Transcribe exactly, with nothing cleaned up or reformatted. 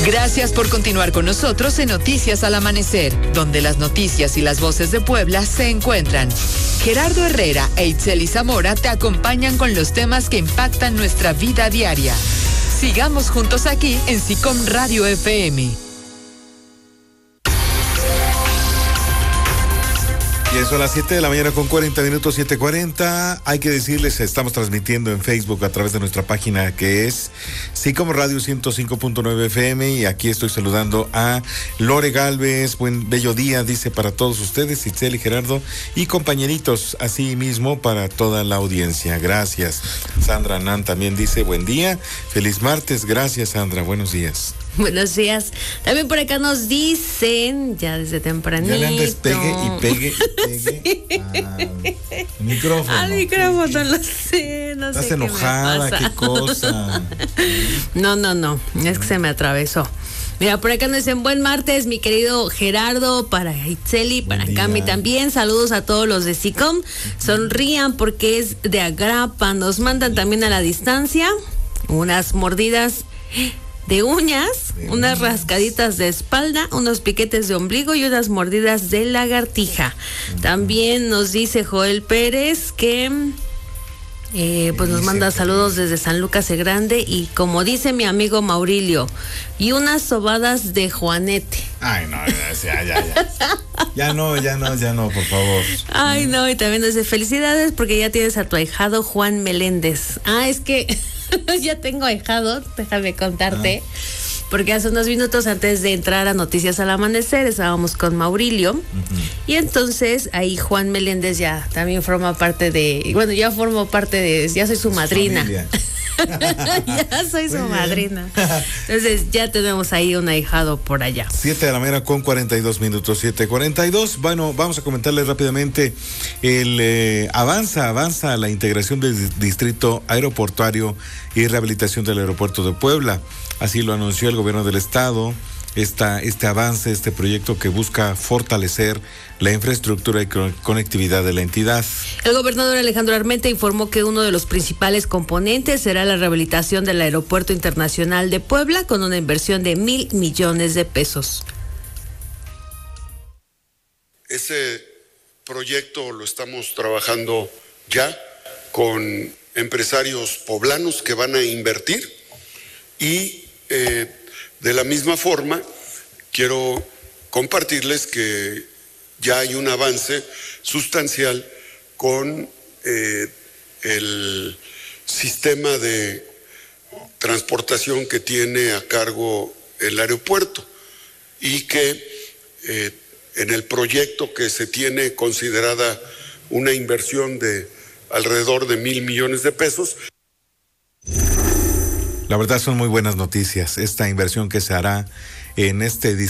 Gracias por continuar con nosotros en Noticias al Amanecer, donde las noticias y las voces de Puebla se encuentran. Gerardo Herrera e Itzeli Zamora te acompañan con los temas que impactan nuestra vida diaria. Sigamos juntos aquí en SICOM Radio F M. Y eso a las siete de la mañana con cuarenta minutos, siete cuarenta. Hay que decirles, estamos transmitiendo en Facebook a través de nuestra página que es SICOM Radio ciento cinco punto nueve F M. Y aquí estoy saludando a Lore Galvez. Buen bello día, dice, para todos ustedes, Itzel y Gerardo, y compañeritos, así mismo para toda la audiencia. Gracias. Sandra Nan también dice, buen día, feliz martes. Gracias, Sandra, buenos días. Buenos días. También por acá nos dicen, ya desde tempranito. Ya le andes pegue y pegue y pegue sí. al micrófono. Al micrófono, lo sé, no Estás sé enojada, qué, qué cosa. No, no, no, es que se me atravesó. Mira, por acá nos dicen, buen martes, mi querido Gerardo, para Itzeli, para Cami también. Saludos a todos los de SICOM. Sonrían porque es de agrapa. Nos mandan también a la distancia unas mordidas de uñas, de unas uñas. rascaditas de espalda, unos piquetes de ombligo y unas mordidas de lagartija. Uh-huh. También nos dice Joel Pérez que eh, pues nos manda saludos desde San Lucas el Grande y como dice mi amigo Maurilio, y unas sobadas de Juanete. Ay, no, ya, ya, ya. Ya no, ya no, ya no, por favor. Ay, no, y también nos dice felicidades porque ya tienes a tu ahijado Juan Meléndez. Ah, es que ya tengo ahijado, déjame contarte, ah. porque hace unos minutos antes de entrar a Noticias al Amanecer estábamos con Maurilio, uh-huh. y entonces ahí Juan Meléndez ya también forma parte de, bueno, ya formo parte de, ya soy su madrina. Ya soy su madrina. Entonces ya tenemos ahí un ahijado por allá. siete de la mañana con cuarenta y dos minutos, siete cuarenta y dos. Bueno, vamos a comentarles rápidamente el eh, avanza, avanza la integración del distrito aeroportuario y rehabilitación del aeropuerto de Puebla. Así lo anunció el gobierno del estado. Esta, este avance, este proyecto que busca fortalecer la infraestructura y conectividad de la entidad. El gobernador Alejandro Armenta informó que uno de los principales componentes será la rehabilitación del Aeropuerto Internacional de Puebla con una inversión de mil millones de pesos. Ese proyecto lo estamos trabajando ya con empresarios poblanos que van a invertir y eh, de la misma forma, quiero compartirles que ya hay un avance sustancial con eh, el sistema de transportación que tiene a cargo el aeropuerto y que eh, en el proyecto que se tiene considerada una inversión de alrededor de mil millones de pesos. La verdad son muy buenas noticias. Esta inversión que se hará en este distrito